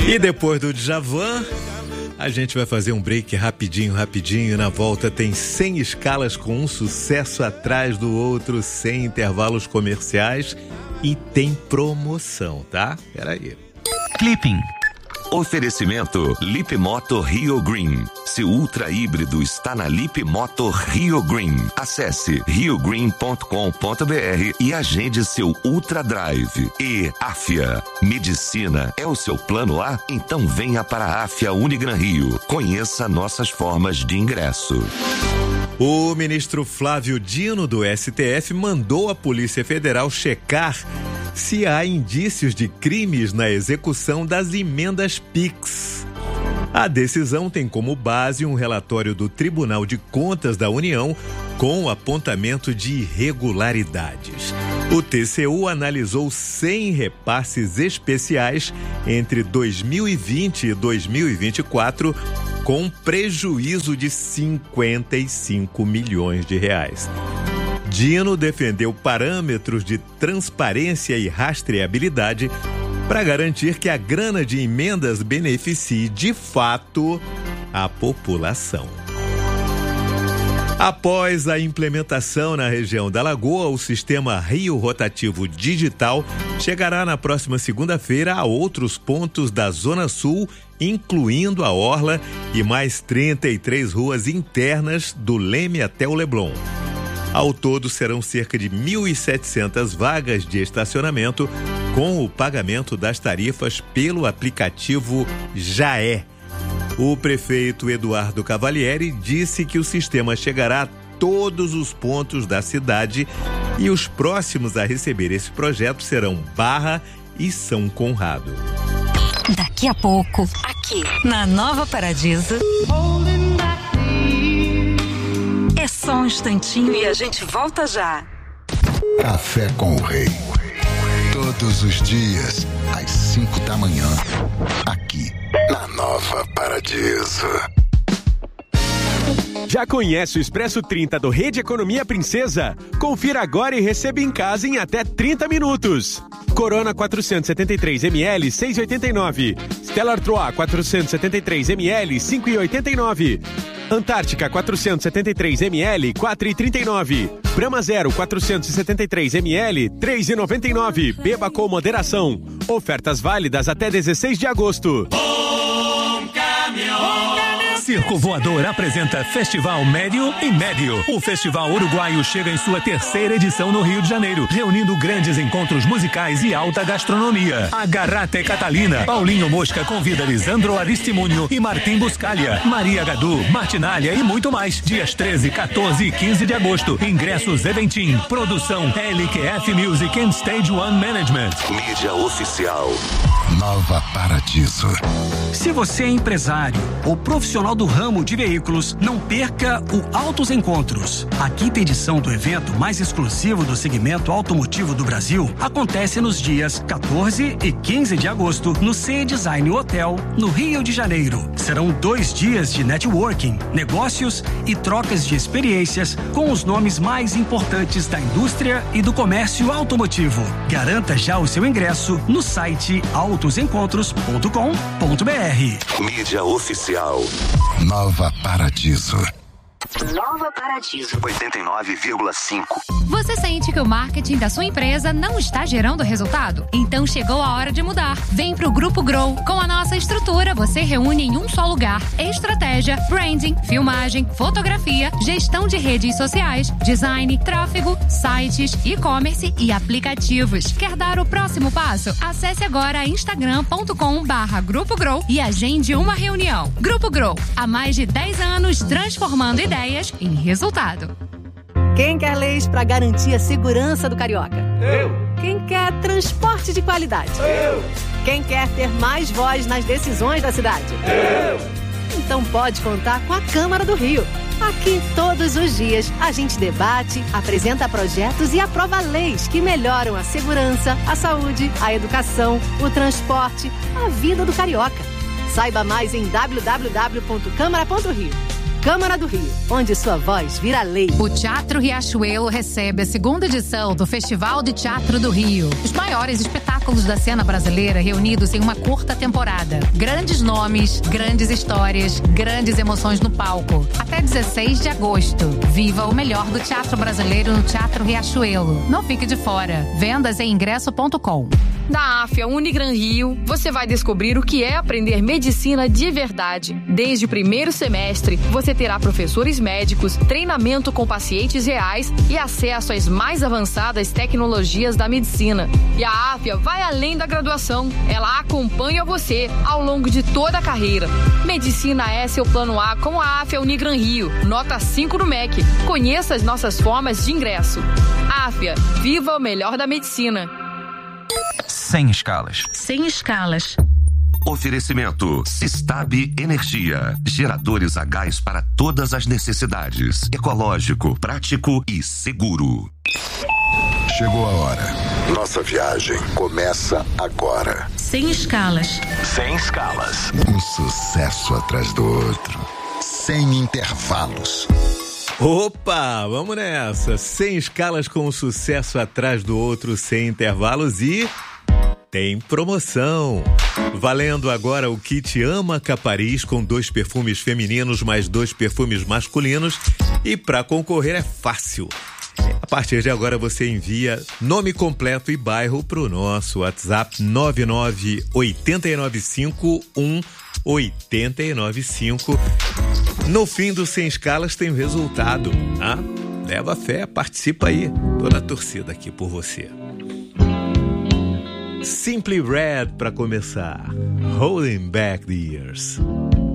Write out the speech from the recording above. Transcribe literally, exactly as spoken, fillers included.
E depois do Djavan, a gente vai fazer um break rapidinho, rapidinho. Na volta tem cem escalas com um sucesso atrás do outro, sem intervalos comerciais e tem promoção, tá? Peraí. Clipping. Oferecimento Lip Moto Rio Green. Seu ultra híbrido está na Lip Moto Rio Green. Acesse rio green ponto com ponto b r e agende seu Ultra Drive. E Afia. Medicina é o seu plano A? Então venha para a Afia Unigran Rio. Conheça nossas formas de ingresso. O ministro Flávio Dino, do S T F, mandou a Polícia Federal checar se há indícios de crimes na execução das emendas Pix. A decisão tem como base um relatório do Tribunal de Contas da União com o apontamento de irregularidades. O T C U analisou cem repasses especiais entre dois mil e vinte e dois mil e vinte e quatro com prejuízo de cinquenta e cinco milhões de reais. Dino defendeu parâmetros de transparência e rastreabilidade para garantir que a grana de emendas beneficie de fato a população. Após a implementação na região da Lagoa, o sistema Rio Rotativo Digital chegará na próxima segunda-feira a outros pontos da Zona Sul, incluindo a Orla e mais trinta e três ruas internas do Leme até o Leblon. Ao todo, serão cerca de mil e setecentas vagas de estacionamento com o pagamento das tarifas pelo aplicativo Jaé. O prefeito Eduardo Cavalieri disse que o sistema chegará a todos os pontos da cidade e os próximos a receber esse projeto serão Barra e São Conrado. Daqui a pouco, aqui na Nova Paradiso. É só um instantinho e a gente volta já. Café com o Rei. Todos os dias, às cinco da manhã. Aqui, na Nova Paradiso. Já conhece o Expresso trinta do Rede Economia Princesa? Confira agora e receba em casa em até trinta minutos. Corona quatrocentos e setenta e três mililitros, seis reais e oitenta e nove centavos. Stella Artois quatrocentos e setenta e três mililitros, cinco reais e oitenta e nove centavos. Antártica quatrocentos e setenta e três mililitros, quatro reais e trinta e nove centavos. Brahma Zero quatrocentos e setenta e três mililitros, três reais e noventa e nove centavos. Beba com moderação. Ofertas válidas até dezesseis de agosto. Bom caminhão. Circo Voador apresenta Festival Médio e Médio. O Festival Uruguaio chega em sua terceira edição no Rio de Janeiro, reunindo grandes encontros musicais e alta gastronomia. Agarrate Catalina, Paulinho Mosca convida Lisandro Aristimunho e Martim Buscalha, Maria Gadu, Martinalha e muito mais. Dias treze, quatorze e quinze de agosto. Ingressos Eventim. Produção L Q F Music and Stage One Management. Mídia oficial. Nova Paradiso. Se você é empresário ou profissional do ramo de veículos, não perca o Autos Encontros. A quinta edição do evento mais exclusivo do segmento automotivo do Brasil acontece nos dias quatorze e quinze de agosto no C Design Hotel, no Rio de Janeiro. Serão dois dias de networking, negócios e trocas de experiências com os nomes mais importantes da indústria e do comércio automotivo. Garanta já o seu ingresso no site autos encontros ponto com ponto b r. Mídia oficial. Nova Paradiso. Nova Paradiso. oitenta e nove vírgula cinco. Você sente que o marketing da sua empresa não está gerando resultado? Então chegou a hora de mudar. Vem pro Grupo Grow. Com a nossa estrutura, você reúne em um só lugar estratégia, branding, filmagem, fotografia, gestão de redes sociais, design, tráfego, sites, e-commerce e aplicativos. Quer dar o próximo passo? Acesse agora instagram ponto com barra Grupo Grow e agende uma reunião. Grupo Grow, há mais de dez anos transformando ideias em resultado. Quem quer leis para garantir a segurança do carioca? Eu. Quem quer transporte de qualidade? Eu. Quem quer ter mais voz nas decisões da cidade? Eu. Então pode contar com a Câmara do Rio. Aqui, todos os dias, a gente debate, apresenta projetos e aprova leis que melhoram a segurança, a saúde, a educação, o transporte, a vida do carioca. Saiba mais em w w w ponto câmara ponto rio. Câmara do Rio, onde sua voz vira lei. O Teatro Riachuelo recebe a segunda edição do Festival de Teatro do Rio. Os maiores espetáculos da cena brasileira reunidos em uma curta temporada. Grandes nomes, grandes histórias, grandes emoções no palco. Até dezesseis de agosto. Viva o melhor do teatro brasileiro no Teatro Riachuelo. Não fique de fora. Vendas em ingresso ponto com. Na Afia Unigran Rio, você vai descobrir o que é aprender medicina de verdade. Desde o primeiro semestre, você terá professores médicos, treinamento com pacientes reais e acesso às mais avançadas tecnologias da medicina. E a Afia vai além da graduação. Ela acompanha você ao longo de toda a carreira. Medicina é seu plano A com a Afia Unigran Rio. Nota cinco no M E C. Conheça as nossas formas de ingresso. Afia, viva o melhor da medicina. Sem escalas. Sem escalas. Oferecimento Sistab Energia. Geradores a gás para todas as necessidades. Ecológico, prático e seguro. Chegou a hora. Nossa viagem começa agora. Sem escalas. Sem escalas. Um sucesso atrás do outro. Sem intervalos. Opa, vamos nessa. Sem escalas, com um sucesso atrás do outro, sem intervalos e... tem promoção. Valendo agora o kit Ama Capariz com dois perfumes femininos mais dois perfumes masculinos. E para concorrer é fácil. A partir de agora você envia nome completo e bairro para o nosso WhatsApp nove nove oito nove cinco um oito nove cinco. No fim do Sem Escalas tem o resultado. Ah, leva fé, participa aí. Tô na torcida aqui por você. Simply Red para começar. Holding Back the Years.